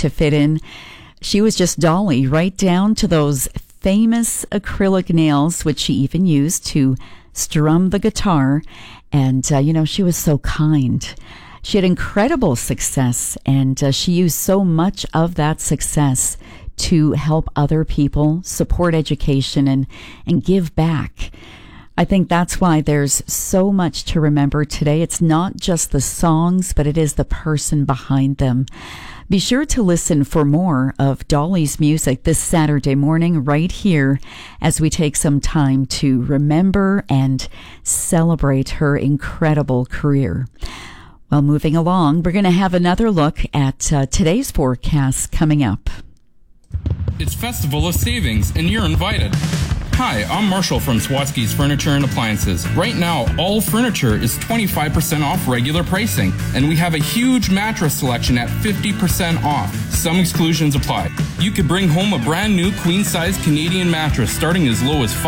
to fit in. She was just Dolly, right down to those famous acrylic nails, which she even used to strum the guitar. And, she was so kind. She had incredible success, and she used so much of that success to help other people, support education, and give back. I think that's why there's so much to remember today. It's not just the songs, but it is the person behind them. Be sure to listen for more of Dolly's music this Saturday morning right here as we take some time to remember and celebrate her incredible career. Well, moving along, we're going to have another look at today's forecast coming up. It's Festival of Savings, and you're invited. Hi, I'm Marshall from Swatsky's Furniture and Appliances. Right now, all furniture is 25% off regular pricing, and we have a huge mattress selection at 50% off. Some exclusions apply. You could bring home a brand new queen-size Canadian mattress starting as low as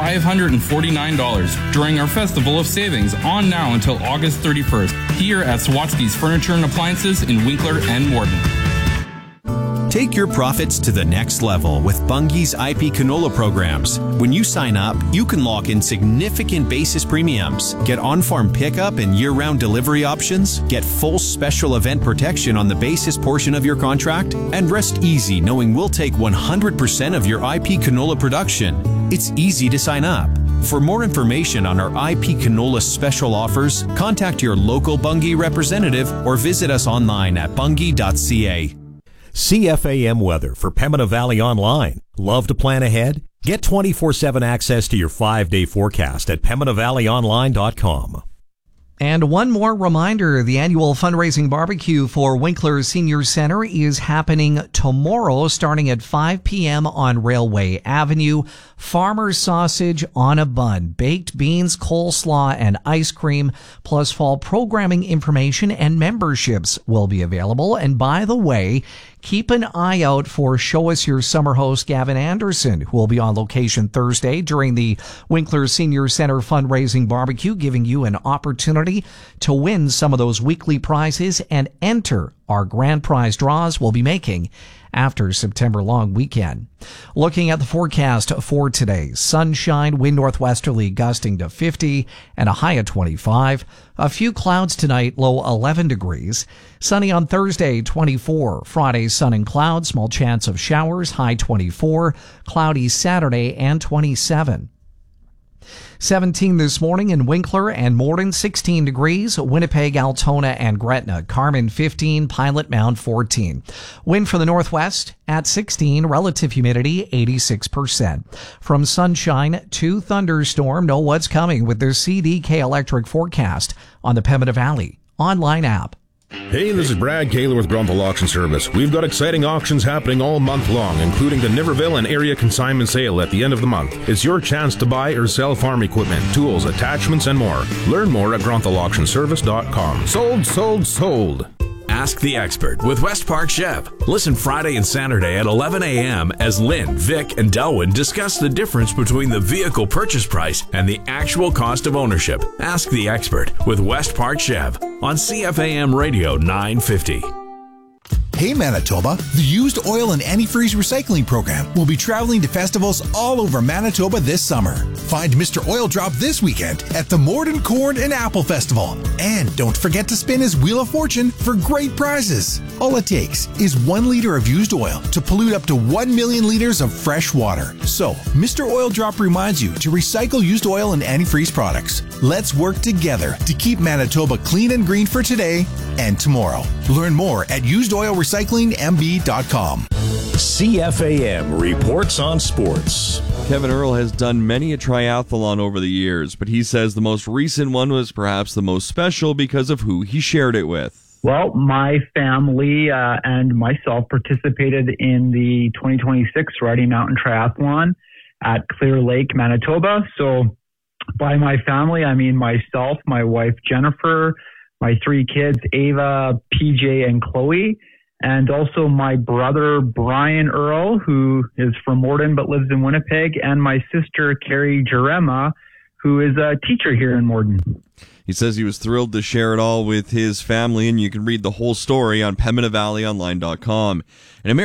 $549 during our Festival of Savings on now until August 31st here at Swatsky's Furniture and Appliances in Winkler and Morden. Take your profits to the next level with Bunge's IP canola programs. When you sign up, you can lock in significant basis premiums, get on-farm pickup and year-round delivery options, get full special event protection on the basis portion of your contract, and rest easy knowing we'll take 100% of your IP canola production. It's easy to sign up. For more information on our IP canola special offers, contact your local Bunge representative or visit us online at bunge.ca. CFAM weather for Pembina Valley Online. Love to plan ahead? Get 24/7 access to your 5-day forecast at PembinaValleyOnline.com. And one more reminder, the annual fundraising barbecue for Winkler Senior Center is happening tomorrow starting at 5 p.m. on Railway Avenue. Farmer's sausage on a bun, baked beans, coleslaw, and ice cream, plus fall programming information and memberships will be available. And by the way, keep an eye out for Show Us Your Summer host Gavin Anderson, who will be on location Thursday during the Winkler Senior Center fundraising barbecue, giving you an opportunity to win some of those weekly prizes and enter our grand prize draws we'll be making after September long weekend. Looking at the forecast for today, sunshine, wind northwesterly gusting to 50 and a high of 25. A few clouds tonight, low 11 degrees. Sunny on Thursday, 24. Friday, sun and clouds, small chance of showers, high 24. Cloudy Saturday and 27. 17 this morning in Winkler and Morden, 16 degrees. Winnipeg, Altona, and Gretna. Carmen, 15. Pilot Mound, 14. Wind from the northwest at 16. Relative humidity, 86%. From sunshine to thunderstorm, know what's coming with their CDK Electric forecast on the Pembina Valley online app. Hey, this is Brad Kaler with Grunthal Auction Service. We've got exciting auctions happening all month long, including the Niverville and area consignment sale at the end of the month. It's your chance to buy or sell farm equipment, tools, attachments, and more. Learn more at GrunthalAuctionService.com. Sold, sold, sold. Ask the Expert with West Park Chev. Listen Friday and Saturday at 11 a.m. as Lynn, Vic, and Delwyn discuss the difference between the vehicle purchase price and the actual cost of ownership. Ask the Expert with West Park Chev on CFAM Radio 950. Hey Manitoba, the Used Oil and Antifreeze Recycling Program will be traveling to festivals all over Manitoba this summer. Find Mr. Oil Drop this weekend at the Morden Corn and Apple Festival. And don't forget to spin his Wheel of Fortune for great prizes. All it takes is 1 liter of used oil to pollute up to 1 million liters of fresh water. So, Mr. Oil Drop reminds you to recycle used oil and antifreeze products. Let's work together to keep Manitoba clean and green for today and tomorrow. Learn more at usedoilrecyclingmb.com. CFAM reports on sports. Kevin Earl has done many a triathlon over the years, but he says the most recent one was perhaps the most special because of who he shared it with. Well, my family and myself participated in the 2026 Rocky Mountain Triathlon at Clear Lake, Manitoba. So by my family, I mean myself, my wife, Jennifer, my 3 kids, Ava, PJ, and Chloe, and also my brother, Brian Earl, who is from Morden but lives in Winnipeg, and my sister, Carrie Jerema, who is a teacher here in Morden. He says he was thrilled to share it all with his family, and you can read the whole story on PembinaValleyOnline.com. And